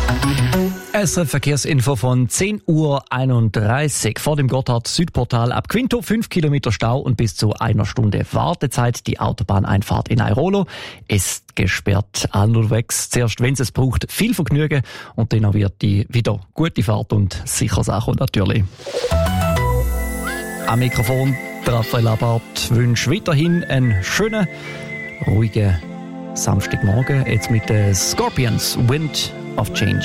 Verkehrsinfo von 10:31 Uhr vor dem Gotthard-Südportal ab Quinto. 5 Kilometer Stau und bis zu 1 Stunde Wartezeit. Die Autobahneinfahrt in Airolo ist gesperrt. Unterwegs zuerst, wenn es braucht, viel Vergnügen und dann wird die wieder gute Fahrt und sicher Sache natürlich. Am Mikrofon Raphael Abart wünsche weiterhin einen schönen, ruhigen Samstagmorgen. Jetzt mit den Scorpions, Wind of Change.